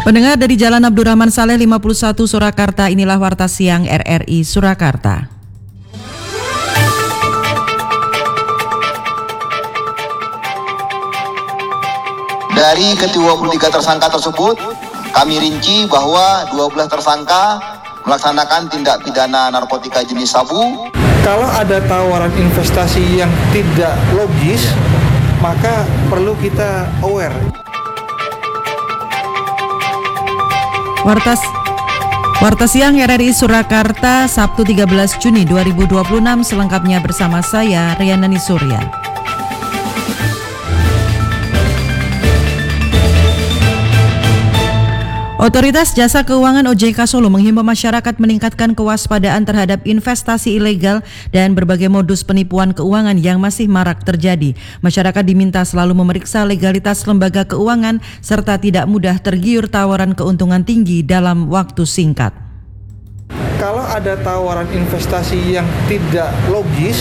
Pendengar dari Jalan Abdurrahman Saleh 51 Surakarta, inilah Warta Siang RRI Surakarta. Dari ke-23 tersangka tersebut, kami rinci bahwa 12 tersangka melaksanakan tindak pidana narkotika jenis sabu. Kalau ada tawaran investasi yang tidak logis, maka perlu kita aware. Warta Siang RRI Surakarta, Sabtu 13 Juni 2026, selengkapnya bersama saya, Riana Nisurya. Otoritas Jasa Keuangan OJK Solo menghimbau masyarakat meningkatkan kewaspadaan terhadap investasi ilegal dan berbagai modus penipuan keuangan yang masih marak terjadi. Masyarakat diminta selalu memeriksa legalitas lembaga keuangan serta tidak mudah tergiur tawaran keuntungan tinggi dalam waktu singkat. Kalau ada tawaran investasi yang tidak logis,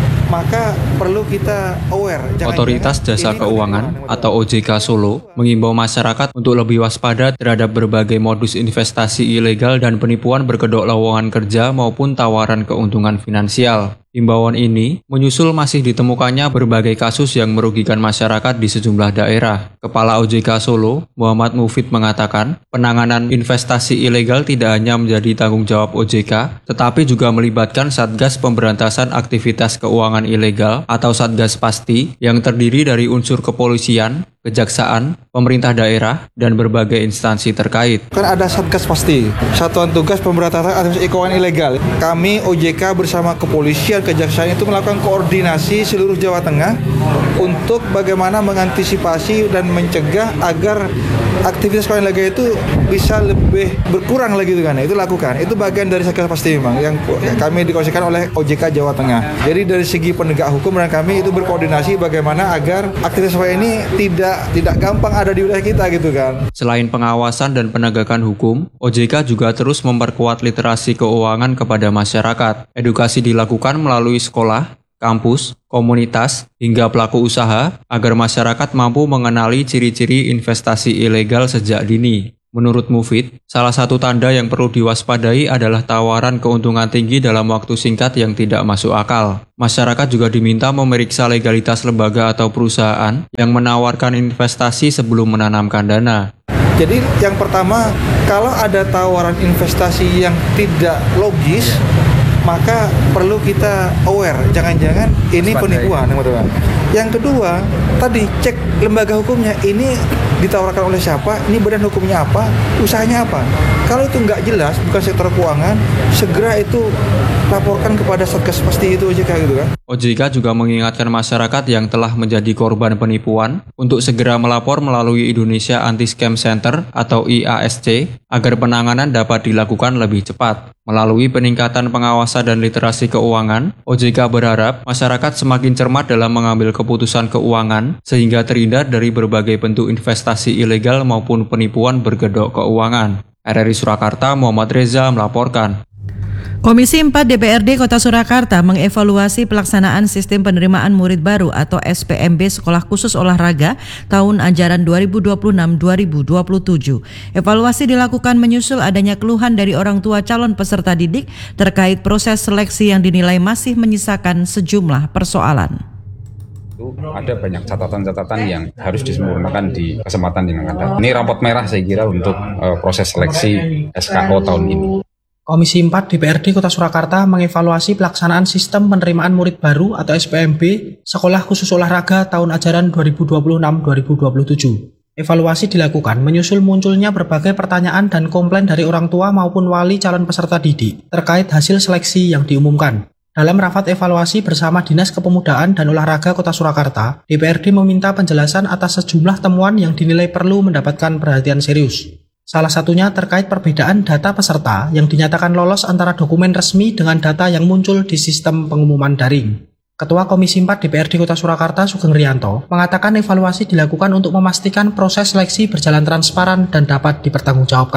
maka perlu kita aware. Otoritas Jasa Keuangan atau OJK Solo mengimbau masyarakat untuk lebih waspada terhadap berbagai modus investasi ilegal dan penipuan berkedok lowongan kerja maupun tawaran keuntungan finansial. Himbauan ini menyusul masih ditemukannya berbagai kasus yang merugikan masyarakat di sejumlah daerah. Kepala OJK Solo, Muhammad Mufid mengatakan, penanganan investasi ilegal tidak hanya menjadi tanggung jawab OJK, tetapi juga melibatkan Satgas Pemberantasan Aktivitas Keuangan Ilegal atau Satgas Pasti yang terdiri dari unsur kepolisian, kejaksaan, pemerintah daerah, dan berbagai instansi terkait. Kan ada Satgas Pasti, Satuan Tugas Pemberantasan Aktivitas Keuangan Ilegal. Kami OJK bersama kepolisian, kejaksaan itu melakukan koordinasi seluruh Jawa Tengah untuk bagaimana mengantisipasi dan mencegah agar aktivitas keuangan ilegal itu bisa lebih berkurang lagi itu kan. Itu lakukan. Itu bagian dari Satgas Pasti memang yang kami dikoordinasikan oleh OJK Jawa Tengah. Jadi dari segi penegak hukum dan kami itu berkoordinasi bagaimana agar aktivitas keuangan ini tidak gampang ada di wilayah kita gitu kan. Selain pengawasan dan penegakan hukum, OJK juga terus memperkuat literasi keuangan kepada masyarakat. Edukasi dilakukan melalui sekolah, kampus, komunitas, hingga pelaku usaha agar masyarakat mampu mengenali ciri-ciri investasi ilegal sejak dini. Menurut Mufid, salah satu tanda yang perlu diwaspadai adalah tawaran keuntungan tinggi dalam waktu singkat yang tidak masuk akal. Masyarakat juga diminta memeriksa legalitas lembaga atau perusahaan yang menawarkan investasi sebelum menanamkan dana. Jadi yang pertama, kalau ada tawaran investasi yang tidak logis, maka perlu kita aware, jangan-jangan ini penipuan, teman-teman. Yang kedua, tadi cek lembaga hukumnya, ini ditawarkan oleh siapa, ini badan hukumnya apa, usahanya apa. Kalau itu nggak jelas, bukan sektor keuangan, segera itu laporkan kepada Satgas Pasti itu OJK gitu kan. OJK juga mengingatkan masyarakat yang telah menjadi korban penipuan untuk segera melapor melalui Indonesia Anti-Scam Center atau IASC agar penanganan dapat dilakukan lebih cepat. Melalui peningkatan pengawasan dan literasi keuangan, OJK berharap masyarakat semakin cermat dalam mengambil keputusan keuangan sehingga terhindar dari berbagai bentuk investasi ilegal maupun penipuan berkedok keuangan. RRI Surakarta, Muhammad Reza melaporkan. Komisi 4 DPRD Kota Surakarta mengevaluasi pelaksanaan sistem penerimaan murid baru atau SPMB Sekolah Khusus Olahraga tahun ajaran 2026-2027. Evaluasi dilakukan menyusul adanya keluhan dari orang tua calon peserta didik terkait proses seleksi yang dinilai masih menyisakan sejumlah persoalan. Ada banyak catatan-catatan yang harus disempurnakan di kesempatan yang akan datang. Ini rapot merah saya kira untuk proses seleksi SKO tahun ini. Komisi 4 DPRD Kota Surakarta mengevaluasi pelaksanaan sistem penerimaan murid baru atau SPMB Sekolah Khusus Olahraga tahun ajaran 2026-2027. Evaluasi dilakukan menyusul munculnya berbagai pertanyaan dan komplain dari orang tua maupun wali calon peserta didik terkait hasil seleksi yang diumumkan. Dalam rapat evaluasi bersama Dinas Kepemudaan dan Olahraga Kota Surakarta, DPRD meminta penjelasan atas sejumlah temuan yang dinilai perlu mendapatkan perhatian serius. Salah satunya terkait perbedaan data peserta yang dinyatakan lolos antara dokumen resmi dengan data yang muncul di sistem pengumuman daring. Ketua Komisi 4 DPRD Kota Surakarta Sugeng Rianto mengatakan evaluasi dilakukan untuk memastikan proses seleksi berjalan transparan dan dapat dipertanggungjawabkan.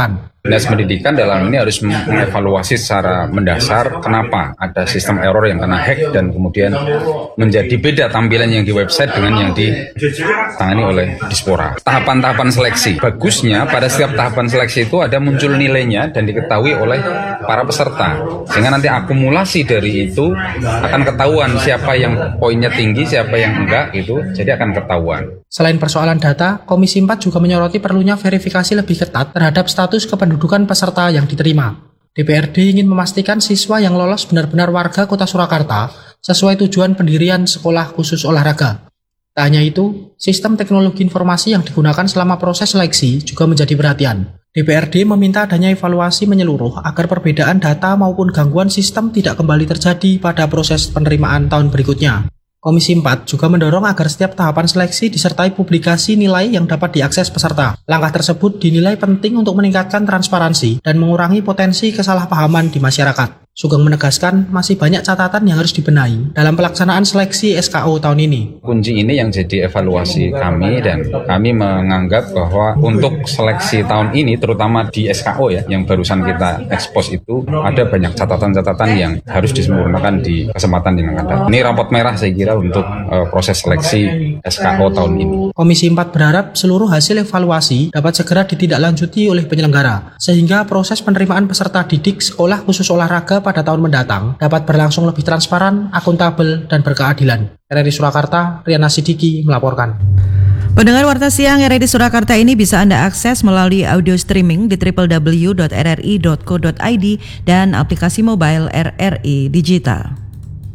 Dinas Pendidikan dalam ini harus mengevaluasi secara mendasar kenapa ada sistem error yang kena hack dan kemudian menjadi beda tampilan yang di website dengan yang ditangani oleh Dispora. Tahapan-tahapan seleksi. Bagusnya pada setiap tahapan seleksi itu ada muncul nilainya dan diketahui oleh para peserta. Sehingga nanti akumulasi dari itu akan ketahuan siapa yang poinnya tinggi, siapa yang enggak gitu. Jadi akan ketahuan. Selain persoalan data, Komisi 4 juga menyoroti perlunya verifikasi lebih ketat terhadap status kependudukan peserta yang diterima. DPRD ingin memastikan siswa yang lolos benar-benar warga Kota Surakarta sesuai tujuan pendirian sekolah khusus olahraga. Tak hanya itu, sistem teknologi informasi yang digunakan selama proses seleksi juga menjadi perhatian. DPRD meminta adanya evaluasi menyeluruh agar perbedaan data maupun gangguan sistem tidak kembali terjadi pada proses penerimaan tahun berikutnya. Komisi 4 juga mendorong agar setiap tahapan seleksi disertai publikasi nilai yang dapat diakses peserta. Langkah tersebut dinilai penting untuk meningkatkan transparansi dan mengurangi potensi kesalahpahaman di masyarakat. Sugeng menegaskan masih banyak catatan yang harus dibenahi dalam pelaksanaan seleksi SKO tahun ini. Kunci ini yang jadi evaluasi kami dan kami menganggap bahwa untuk seleksi tahun ini terutama di SKO ya yang barusan kita ekspos itu ada banyak catatan-catatan yang harus disempurnakan di kesempatan yang akan datang. Ini rapot merah saya kira untuk proses seleksi SKO tahun ini. Komisi 4 berharap seluruh hasil evaluasi dapat segera ditindaklanjuti oleh penyelenggara sehingga proses penerimaan peserta didik sekolah khusus olahraga pada tahun mendatang dapat berlangsung lebih transparan, akuntabel, dan berkeadilan. RRI Surakarta, Riana Sidiki melaporkan. Pendengar Warta Siang RRI Surakarta ini bisa Anda akses melalui audio streaming di www.rri.co.id dan aplikasi mobile RRI Digital.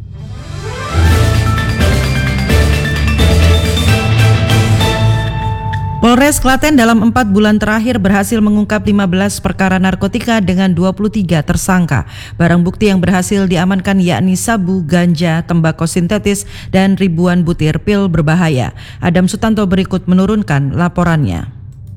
Polres Klaten dalam 4 bulan terakhir berhasil mengungkap 15 perkara narkotika dengan 23 tersangka. Barang bukti yang berhasil diamankan yakni sabu, ganja, tembakau sintetis, dan ribuan butir pil berbahaya. Adam Sutanto berikut menurunkan laporannya.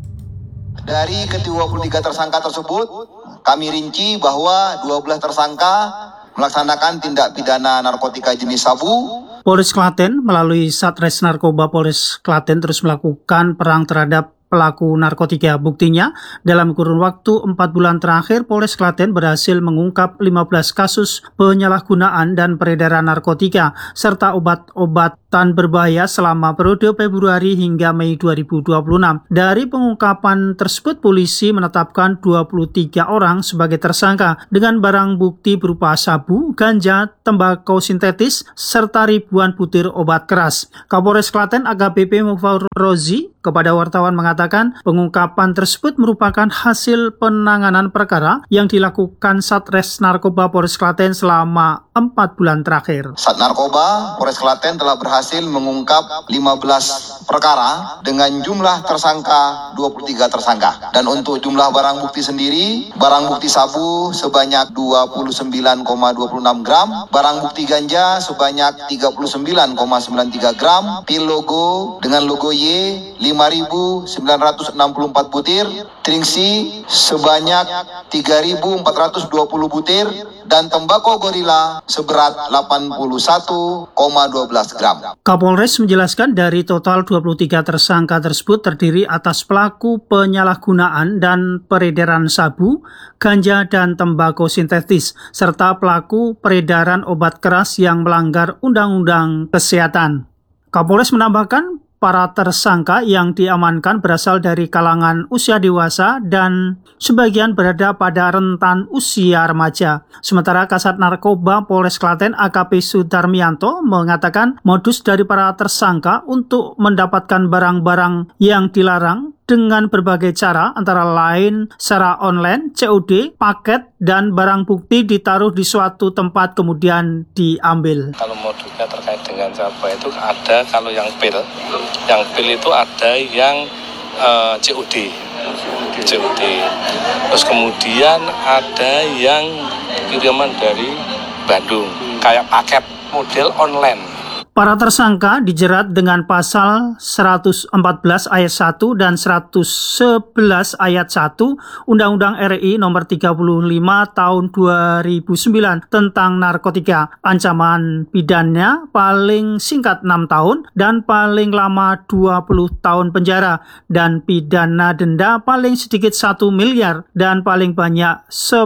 Dari ke-23 tersangka tersebut, kami rinci bahwa 12 tersangka melaksanakan tindak pidana narkotika jenis sabu. Polres Klaten melalui Satres Narkoba Polres Klaten terus melakukan perang terhadap pelaku narkotika. Buktinya, dalam kurun waktu 4 bulan terakhir, Polres Klaten berhasil mengungkap 15 kasus penyalahgunaan dan peredaran narkotika, serta obat-obatan berbahaya selama periode Februari hingga Mei 2026. Dari pengungkapan tersebut, polisi menetapkan 23 orang sebagai tersangka dengan barang bukti berupa sabu, ganja, tembakau sintetis, serta ribuan butir obat keras. Kapolres Klaten AKBP Mufaur Rozi kepada wartawan mengatakan pengungkapan tersebut merupakan hasil penanganan perkara yang dilakukan Satres Narkoba Polres Klaten selama 4 bulan terakhir. Sat Narkoba Polres Klaten telah berhasil mengungkap 15 perkara dengan jumlah tersangka 23 tersangka. Dan untuk jumlah barang bukti sendiri, barang bukti sabu sebanyak 29,26 gram, barang bukti ganja sebanyak 39,93 gram, pil logo dengan logo Y 5.964 butir, tringsi sebanyak 3.420 butir, dan tembakau gorila seberat 81,12 gram. Kapolres menjelaskan dari total 23 tersangka tersebut terdiri atas pelaku penyalahgunaan dan peredaran sabu, ganja, dan tembakau sintetis, serta pelaku peredaran obat keras yang melanggar Undang-Undang Kesehatan. Kapolres menambahkan para tersangka yang diamankan berasal dari kalangan usia dewasa dan sebagian berada pada rentan usia remaja. Sementara Kasat Narkoba Polres Klaten AKP Sudarmianto mengatakan modus dari para tersangka untuk mendapatkan barang-barang yang dilarang dengan berbagai cara, antara lain secara online, COD, paket, dan barang bukti ditaruh di suatu tempat kemudian diambil. Kalau modusnya terkait dengan sabu itu ada, kalau yang pil itu ada yang COD. Terus kemudian ada yang kiriman dari Bandung, kayak paket model online. Para tersangka dijerat dengan pasal 114 ayat 1 dan 111 ayat 1 Undang-Undang RI nomor 35 tahun 2009 tentang narkotika. Ancaman pidananya paling singkat 6 tahun dan paling lama 20 tahun penjara, dan pidana denda paling sedikit 1 miliar dan paling banyak 10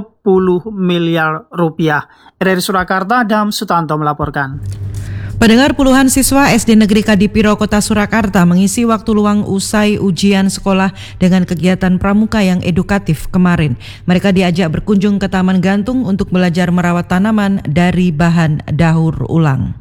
miliar rupiah. RRI Surakarta, Adam Sutanto melaporkan. Pendengar, puluhan siswa SD Negeri Kadipiro Kota Surakarta mengisi waktu luang usai ujian sekolah dengan kegiatan pramuka yang edukatif kemarin. Mereka diajak berkunjung ke Taman Gantung untuk belajar merawat tanaman dari bahan daur ulang.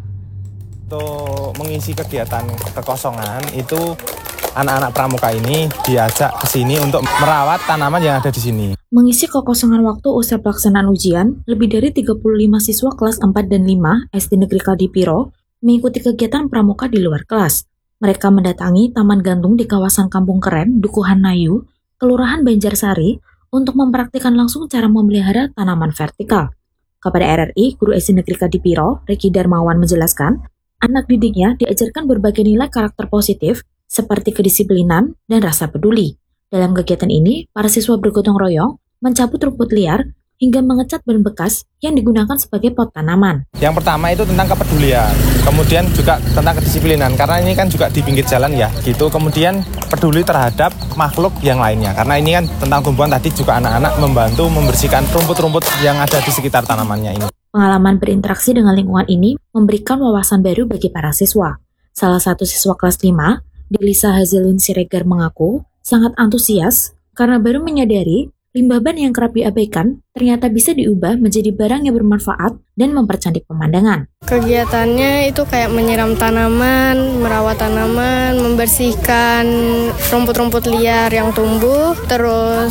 Untuk mengisi kegiatan kekosongan itu anak-anak pramuka ini diajak ke sini untuk merawat tanaman yang ada di sini. Mengisi kekosongan waktu usai pelaksanaan ujian, lebih dari 35 siswa kelas 4 dan 5 SD Negeri Kadipiro mengikuti kegiatan pramuka di luar kelas. Mereka mendatangi Taman Gantung di kawasan Kampung Keren, Dukuhan Nayu, Kelurahan Banjarsari, untuk mempraktikkan langsung cara memelihara tanaman vertikal. Kepada RRI, Guru SD Negeri Kadipiro, Reki Darmawan menjelaskan, anak didiknya diajarkan berbagai nilai karakter positif seperti kedisiplinan dan rasa peduli. Dalam kegiatan ini, para siswa bergotong royong mencabut rumput liar hingga mengecat ban bekas yang digunakan sebagai pot tanaman. Yang pertama itu tentang kepedulian, kemudian juga tentang kedisiplinan, karena ini kan juga di pinggir jalan ya, gitu. Kemudian peduli terhadap makhluk yang lainnya, karena ini kan tentang tumbuhan, tadi juga anak-anak membantu membersihkan rumput-rumput yang ada di sekitar tanamannya ini. Pengalaman berinteraksi dengan lingkungan ini memberikan wawasan baru bagi para siswa. Salah satu siswa kelas 5, Delisa Hazelin Siregar, mengaku sangat antusias karena baru menyadari limbah ban yang kerap diabaikan ternyata bisa diubah menjadi barang yang bermanfaat dan mempercantik pemandangan. Kegiatannya itu kayak menyiram tanaman, merawat tanaman, membersihkan rumput-rumput liar yang tumbuh, terus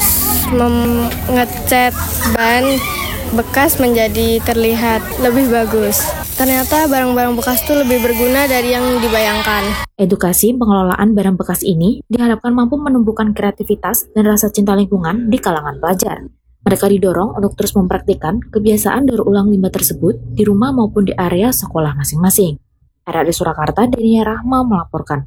mengecat ban bekas menjadi terlihat lebih bagus. Ternyata barang-barang bekas itu lebih berguna dari yang dibayangkan. Edukasi pengelolaan barang bekas ini diharapkan mampu menumbuhkan kreativitas dan rasa cinta lingkungan di kalangan pelajar. Mereka didorong untuk terus mempraktikkan kebiasaan daur ulang limbah tersebut di rumah maupun di area sekolah masing-masing. RRI Surakarta, Denia Rahma melaporkan.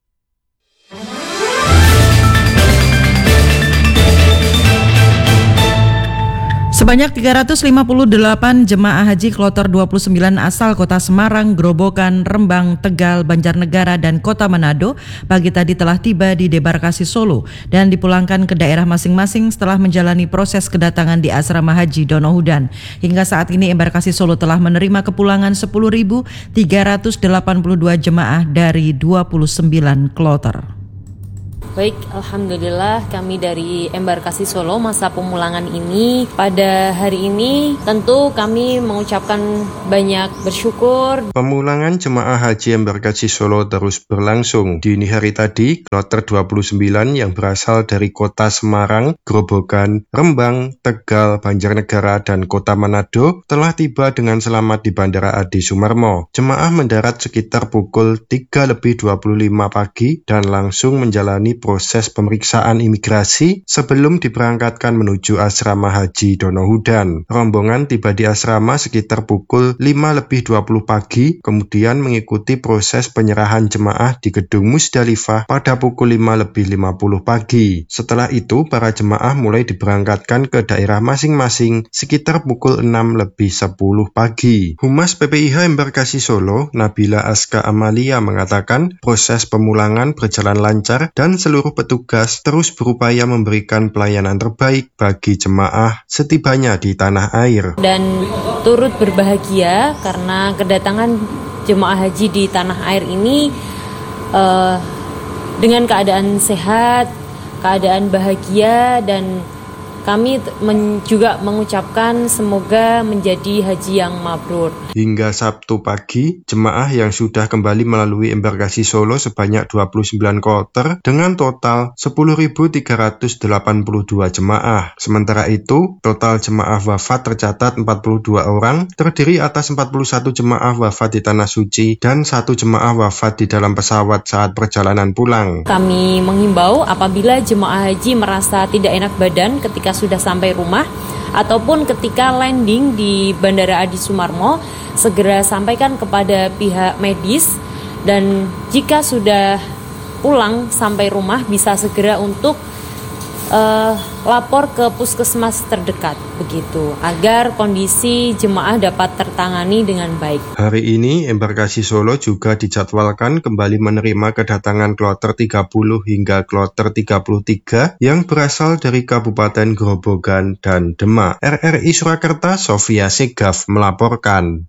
Sebanyak 358 jemaah haji kloter 29 asal Kota Semarang, Grobogan, Rembang, Tegal, Banjarnegara, dan Kota Manado pagi tadi telah tiba di debarkasi Solo dan dipulangkan ke daerah masing-masing setelah menjalani proses kedatangan di Asrama Haji Donohudan. Hingga saat ini embarkasi Solo telah menerima kepulangan 10.382 jemaah dari 29 kloter. Baik, Alhamdulillah kami dari Embarkasi Solo masa pemulangan ini pada hari ini tentu kami mengucapkan banyak bersyukur. Pemulangan jemaah haji Embarkasi Solo terus berlangsung. Dini hari tadi, kloter 29 yang berasal dari Kota Semarang, Grobogan, Rembang, Tegal, Banjarnegara, dan Kota Manado telah tiba dengan selamat di Bandara Adi Sumarmo. Jemaah mendarat sekitar pukul 3:25 pagi dan langsung menjalani proses pemeriksaan imigrasi sebelum diberangkatkan menuju Asrama Haji Donohudan. Rombongan tiba di asrama sekitar pukul 5:20 pagi, kemudian mengikuti proses penyerahan jemaah di Gedung Musdalifah pada pukul 5:50 pagi. Setelah itu, para jemaah mulai diberangkatkan ke daerah masing-masing sekitar pukul 6:10 pagi. Humas PPIH Embarkasi Solo, Nabila Aska Amalia, mengatakan proses pemulangan berjalan lancar dan seluruh petugas terus berupaya memberikan pelayanan terbaik bagi jemaah setibanya di tanah air. Dan turut berbahagia karena kedatangan jemaah haji di tanah air ini dengan keadaan sehat, keadaan bahagia, dan kami juga mengucapkan semoga menjadi haji yang mabrur. Hingga Sabtu pagi, jemaah yang sudah kembali melalui Embarkasi Solo sebanyak 29 kloter dengan total 10.382 jemaah. Sementara itu, total jemaah wafat tercatat 42 orang, terdiri atas 41 jemaah wafat di Tanah Suci dan 1 jemaah wafat di dalam pesawat saat perjalanan pulang. Kami menghimbau apabila jemaah haji merasa tidak enak badan ketika sudah sampai rumah ataupun ketika landing di Bandara Adi Sumarmo, segera sampaikan kepada pihak medis Dan jika sudah pulang sampai rumah bisa segera untuk lapor ke puskesmas terdekat begitu agar kondisi jemaah dapat tertangani dengan baik. Hari ini Embarkasi Solo juga dijadwalkan kembali menerima kedatangan kloter 30 hingga kloter 33 yang berasal dari Kabupaten Grobogan dan Demak. RRI Surakarta, Sofia Segaf melaporkan.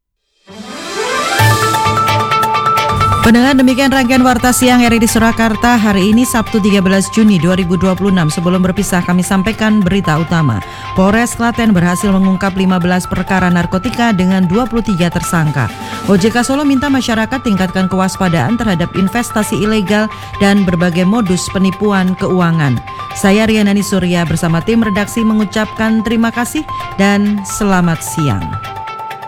Pendengar, demikian rangkaian Warta Siang RRI Surakarta hari ini Sabtu 13 Juni 2026. Sebelum berpisah kami sampaikan berita utama. Polres Klaten berhasil mengungkap 15 perkara narkotika dengan 23 tersangka. OJK Solo minta masyarakat tingkatkan kewaspadaan terhadap investasi ilegal dan berbagai modus penipuan keuangan. Saya Rianani Surya bersama tim redaksi mengucapkan terima kasih dan selamat siang.